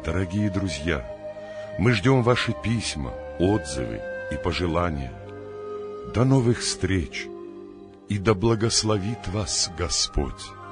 Дорогие друзья, мы ждем ваши письма, отзывы и пожелания. До новых встреч, и да благословит вас Господь!